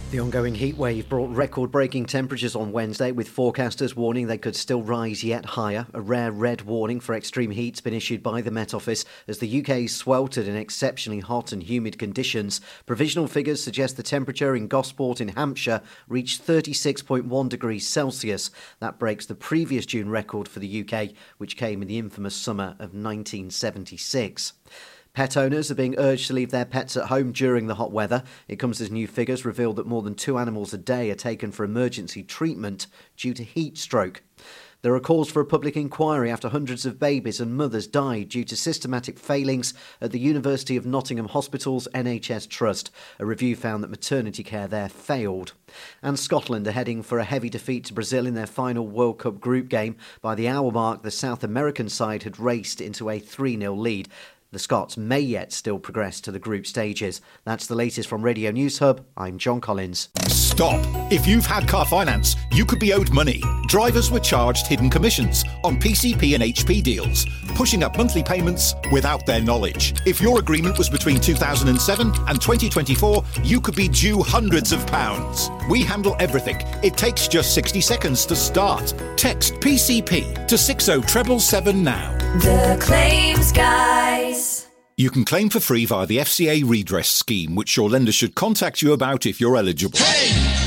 The ongoing heat wave brought record-breaking temperatures on Wednesday, with forecasters warning they could still rise yet higher. A rare red warning for extreme heat's been issued by the Met Office as the UK sweltered in exceptionally hot and humid conditions. Provisional figures suggest the temperature in Gosport in Hampshire reached 36.1 degrees Celsius. That breaks the previous June record for the UK, which came in the infamous summer of 1976. Pet owners are being urged to leave their pets at home during the hot weather. It comes as new figures reveal that more than 2 animals a day are taken for emergency treatment due to heat stroke. There are calls for a public inquiry after hundreds of babies and mothers died due to systematic failings at the University of Nottingham Hospital's NHS Trust. A review found that maternity care there failed. And Scotland are heading for a heavy defeat to Brazil in their final World Cup group game. By the hour mark, the South American side had raced into a 3-0 lead. The Scots may yet still progress to the group stages. That's the latest from Radio News Hub. I'm John Collins. Stop. If you've had car finance, you could be owed money. Drivers were charged hidden commissions on PCP and HP deals, pushing up monthly payments without their knowledge. If your agreement was between 2007 and 2024, you could be due hundreds of pounds. We handle everything. It takes just 60 seconds to start. Text PCP to 60777 now. The Claims Guys. You can claim for free via the FCA redress scheme, which your lender should contact you about if you're eligible. Hey!